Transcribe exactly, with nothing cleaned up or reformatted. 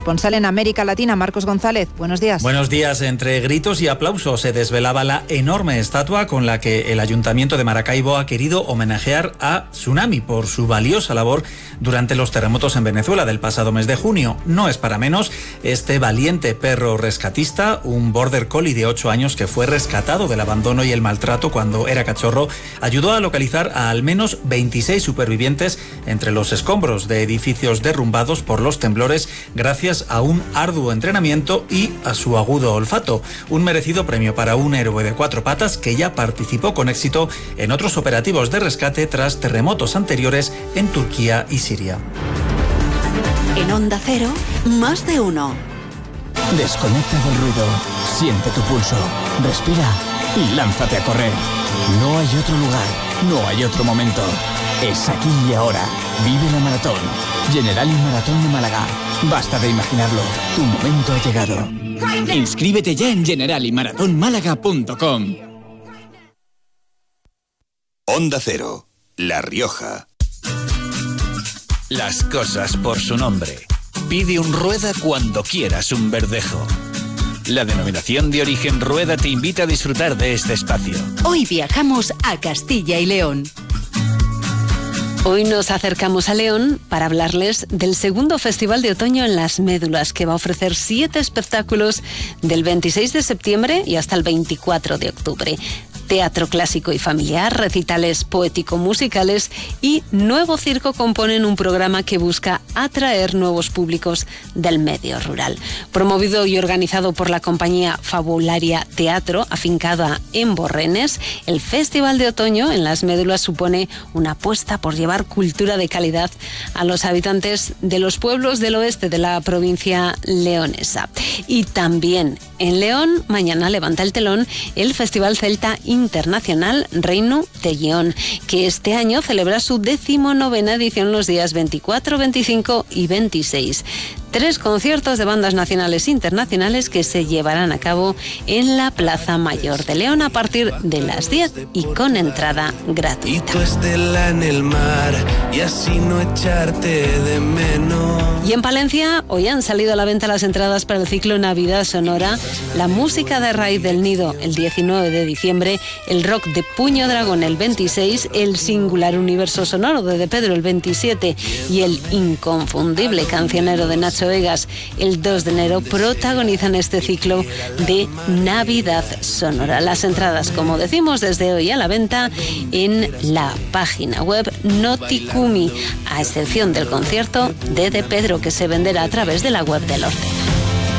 Corresponsal en América Latina, Marcos González. Buenos días. Buenos días. Entre gritos y aplausos se desvelaba la enorme estatua con la que el Ayuntamiento de Maracaibo ha querido homenajear a Tsunami por su valiosa labor durante los terremotos en Venezuela del pasado mes de junio. No es para menos, este valiente perro rescatista, un border collie de ocho años que fue rescatado del abandono y el maltrato cuando era cachorro, ayudó a localizar a al menos veintiséis supervivientes entre los escombros de edificios derrumbados por los temblores gracias a un arduo entrenamiento y a su agudo olfato. Un merecido premio para un héroe de cuatro patas que ya participó con éxito en otros operativos de rescate tras terremotos anteriores en Turquía y Siria. En Onda Cero, más de uno. Desconecta del ruido, siente tu pulso, respira y lánzate a correr. No hay otro lugar, no hay otro momento. Es aquí y ahora. Vive la maratón. Generali Maratón de Málaga. Basta de imaginarlo. Tu momento ha llegado. Inscríbete ya en generali maratón málaga punto com. Onda Cero, La Rioja. Las cosas por su nombre. Pide un Rueda cuando quieras un Verdejo. La denominación de origen Rueda te invita a disfrutar de este espacio. Hoy viajamos a Castilla y León. Hoy nos acercamos a León para hablarles del segundo Festival de Otoño en Las Médulas, que va a ofrecer siete espectáculos del veintiséis de septiembre y hasta el veinticuatro de octubre. Teatro clásico y familiar, recitales poético-musicales y Nuevo Circo componen un programa que busca atraer nuevos públicos del medio rural. Promovido y organizado por la compañía Fabularia Teatro, afincada en Borrenes, el Festival de Otoño en Las Médulas supone una apuesta por llevar cultura de calidad a los habitantes de los pueblos del oeste de la provincia leonesa. Y también en León, mañana levanta el telón el Festival Celta Internacional Reino de León, que este año celebra su decimonovena edición los días veinticuatro, veinticinco y veintiséis. Tres conciertos de bandas nacionales e internacionales que se llevarán a cabo en la Plaza Mayor de León a partir de las diez y con entrada gratuita. Y tu estela en el mar, y así no echarte de menos. Y en Palencia hoy han salido a la venta las entradas para el ciclo Navidad Sonora, la música de raíz del Nido el diecinueve de diciembre, el rock de Puño Dragón el veintiséis, el singular universo sonoro de De Pedro el veintisiete y el inconfundible cancionero de Nacho Vegas el dos de enero protagonizan este ciclo de Navidad Sonora. Las entradas, como decimos, desde hoy a la venta en la página web Noticumi, a excepción del concierto de De Pedro, que se venderá a través de la web del Orte.